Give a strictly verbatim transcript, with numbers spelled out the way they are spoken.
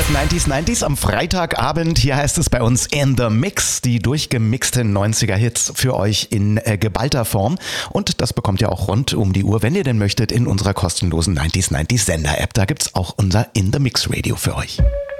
das neunziger neunzig am Freitagabend. Hier heißt es bei uns In the Mix, die durchgemixten neunziger-Hits für euch in äh, geballter Form. Und das bekommt ihr auch rund um die Uhr, wenn ihr denn möchtet, in unserer kostenlosen neunziger neunzig Sender-App. Da gibt's auch unser In the Mix Radio für euch.